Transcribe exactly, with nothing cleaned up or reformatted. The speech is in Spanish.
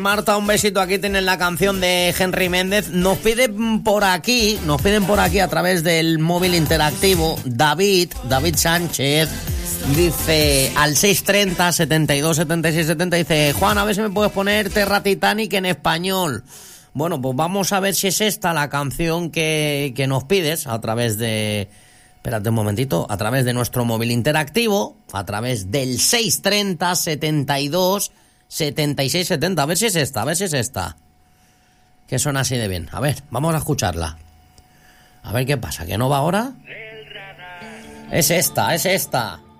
Marta, un besito. Aquí tienen la canción de Henry Méndez. Nos piden por aquí, nos piden por aquí a través del móvil interactivo. David, David Sánchez, dice al seis treinta, setenta y dos, setenta y seis, setenta, dice: Juan, a ver si me puedes poner Terra Titanic en español. Bueno, pues vamos a ver si es esta la canción que, que nos pides a través de... Espérate un momentito, a través de nuestro móvil interactivo, a través del seis treinta, setenta y dos, setenta y seis, setenta. A ver si es esta, a ver si es esta. Que suena así de bien. A ver, vamos a escucharla. A ver qué pasa, ¿que no va ahora? Es esta, es esta.